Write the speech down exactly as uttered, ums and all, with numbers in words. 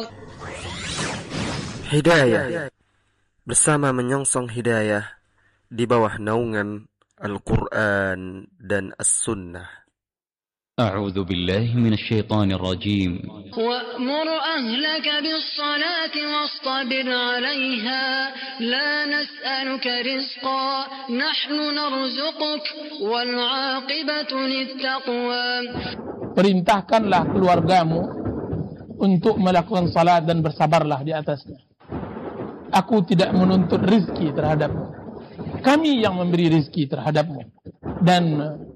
Hidayah bersama menyongsong hidayah di bawah naungan Al-Quran dan As-Sunnah. أعوذ بالله من الشيطان الرجيم وأمر أهلك بالصلاة واصطبر عليها لا نسألك رزقا نحن نرزقك والعاقبة للتقوى. Perintahkanlah keluargamu untuk melakukan salat dan bersabarlah di atasnya. Aku tidak menuntut rizki terhadapmu. Kami yang memberi rizki terhadapmu. Dan